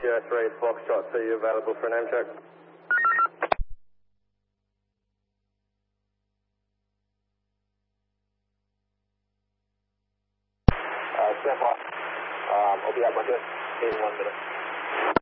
Sierra 3, Foxtrot, are you available for an name check? Stand by. I'll be at my desk in 1 minute.